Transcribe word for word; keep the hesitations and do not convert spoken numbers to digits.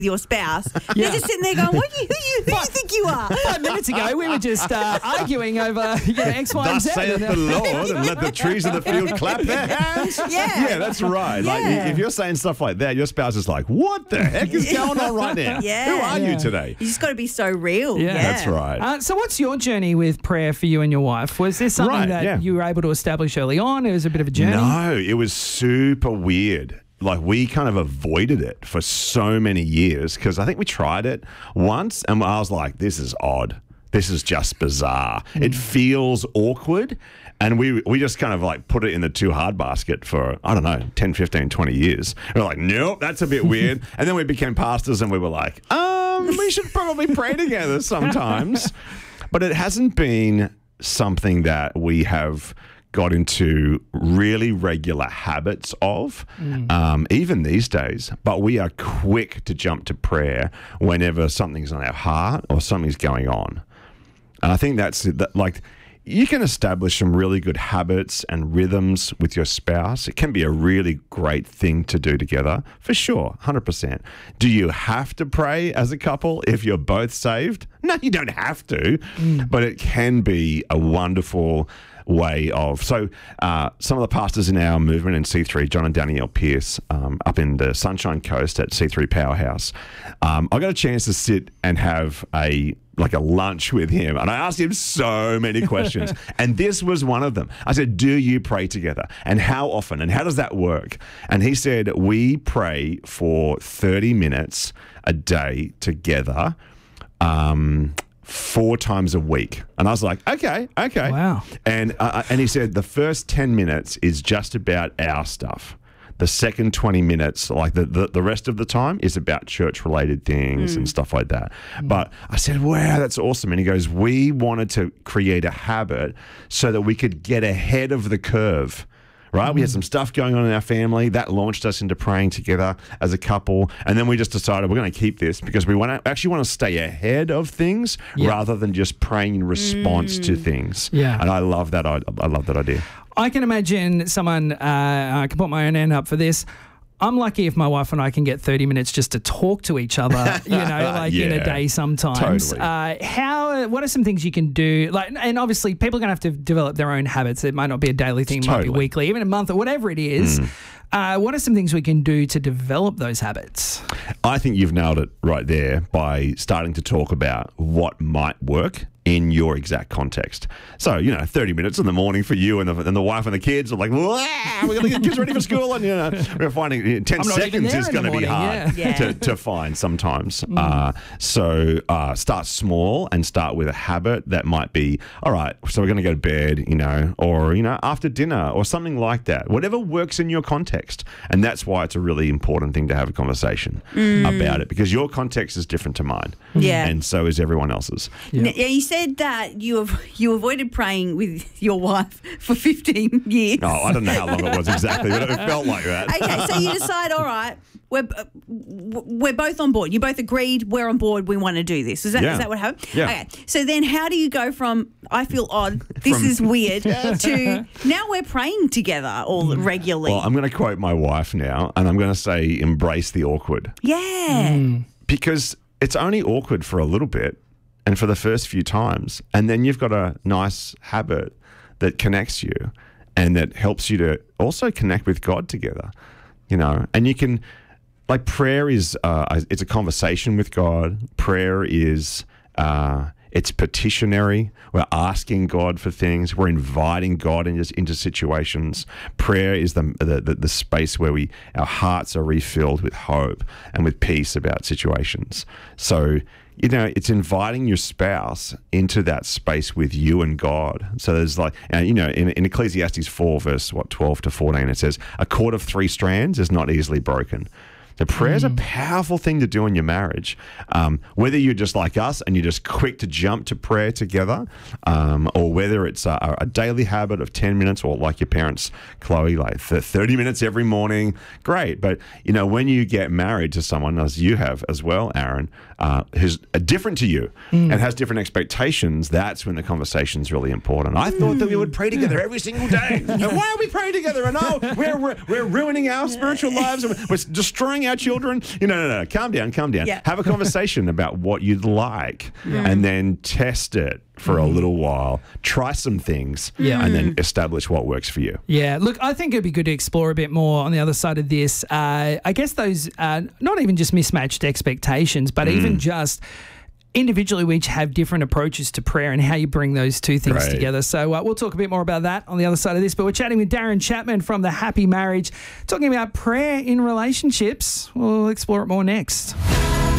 your spouse. Yeah. You're just sitting there going, what do you, who, you, who do you think you are? Five minutes ago, we were just uh, arguing over you know, X, Y, and Thus Z. saith the Lord, and let the trees of the field clap their hands. Yeah. Yeah, that's right. Like, Yeah. if you're saying stuff like that, your spouse is like, what the heck is going on right now? Yeah. Who are Yeah. you today? You just got to be so real. Yeah. Yeah. That's right. Uh, so what's your journey with prayer for you and your wife? Was this something Right, that yeah. you were able to establish early on? It was a bit of a journey? No, it was super weird. Like, we kind of avoided it for so many years because I think we tried it once and I was like, this is odd. This is just bizarre. Mm. It feels awkward. And we we just kind of like put it in the too hard basket for, I don't know, ten, fifteen, twenty years. We we're like, nope, that's a bit weird. And then we became pastors and we were like, um, we should probably pray together sometimes. But it hasn't been something that we have got into really regular habits of, mm. um, even these days. But we are quick to jump to prayer whenever something's on our heart or something's going on. And I think that's that, like, you can establish some really good habits and rhythms with your spouse. It can be a really great thing to do together, for sure, one hundred percent. Do you have to pray as a couple if you're both saved? No, you don't have to, mm. but it can be a wonderful way of. So uh, some of the pastors in our movement in C three, John and Danielle Pierce, um, up in the Sunshine Coast at C three Powerhouse, um, I got a chance to sit and have a like a lunch with him. And I asked him so many questions. And this was one of them. I said, do you pray together? And how often? And how does that work? And he said, we pray for thirty minutes a day together, um, four times a week. And I was like, okay, okay. Wow. And, uh, and he said, the first ten minutes is just about our stuff. The second twenty minutes, like the, the, the rest of the time, is about church-related things mm. and stuff like that. Mm. But I said, wow, that's awesome. And he goes, we wanted to create a habit so that we could get ahead of the curve, right? Mm. We had some stuff going on in our family. That launched us into praying together as a couple. And then we just decided we're going to keep this because we want to actually want to stay ahead of things yeah. rather than just praying in response mm. to things. Yeah. And I love that. I, I love that idea. I can imagine someone, uh, I can put my own hand up for this. I'm lucky if my wife and I can get thirty minutes just to talk to each other, you know, like yeah, in a day sometimes. Totally. Uh, how, what are some things you can do? Like, and obviously people are going to have to develop their own habits. It might not be a daily thing, it totally. might be weekly, even a month or whatever it is. Mm. Uh, what are some things we can do to develop those habits? I think you've nailed it right there by starting to talk about what might work in your exact context. So, you know, thirty minutes in the morning for you and the, and the wife and the kids are like, we're going to get kids ready for school. And, you know, we're finding you know, ten seconds is going to be hard yeah. to, to find sometimes. Mm. Uh, so uh, start small and start with a habit that might be, all right, so we're going to go to bed, you know, or, you know, after dinner or something like that. Whatever works in your context. And that's why it's a really important thing to have a conversation mm. about it, because your context is different to mine. Yeah. And so is everyone else's. Yeah. Now, you said that you have, you avoided praying with your wife for fifteen years. Oh, I don't know how long it was exactly, but it felt like that. Okay, so you decide, all right, we're uh, we're both on board. You both agreed we're on board. We want to do this. Is that yeah. is that what happened? Yeah. Okay. So then, how do you go from I feel odd, this From, is weird, to now we're praying together all regularly? Well, I'm going to quote my wife now, and I'm going to say, embrace the awkward. Yeah. Mm. Because it's only awkward for a little bit, and for the first few times, and then you've got a nice habit that connects you, and that helps you to also connect with God together. You know, and you can. Like prayer is, uh, it's a conversation with God. Prayer is, uh, it's petitionary. We're asking God for things. We're inviting God into, into situations. Prayer is the, the the space where we our hearts are refilled with hope and with peace about situations. So, you know, it's inviting your spouse into that space with you and God. So there's like, and you know, in, in Ecclesiastes four, verse what twelve to fourteen, it says, "A cord of three strands is not easily broken." So prayer is mm. a powerful thing to do in your marriage. Um, whether you're just like us and you're just quick to jump to prayer together, um, or whether it's a, a daily habit of ten minutes, or like your parents, Chloe, like thirty minutes every morning, great. But, you know, when you get married to someone, as you have as well, Aaron, uh, who's different to you mm. and has different expectations, that's when the conversation's really important. I thought that we would pray together every single day. And why are we praying together? And oh, we're, we're, we're ruining our spiritual lives and we're destroying killing our children. You know, no, no, calm down, calm down. Yeah. Have a conversation about what you'd like and then test it for a little while. Try some things Yeah. and then establish what works for you. Yeah, look, I think it'd be good to explore a bit more on the other side of this. Uh, I guess those, uh, not even just mismatched expectations, but even just individually, we each have different approaches to prayer and how you bring those two things Right. together. So uh, we'll talk a bit more about that on the other side of this. But we're chatting with Darren Chapman from The Happy Marriage, talking about prayer in relationships. We'll explore it more next.